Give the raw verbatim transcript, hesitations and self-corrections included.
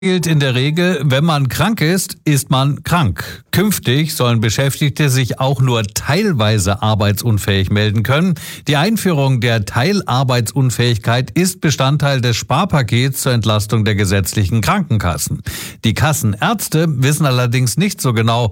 Gilt in der Regel, wenn man krank ist, ist man krank. Künftig sollen Beschäftigte sich auch nur teilweise arbeitsunfähig melden können. Die Einführung der Teilarbeitsunfähigkeit ist Bestandteil des Sparpakets zur Entlastung der gesetzlichen Krankenkassen. Die Kassenärzte wissen allerdings nicht so genau,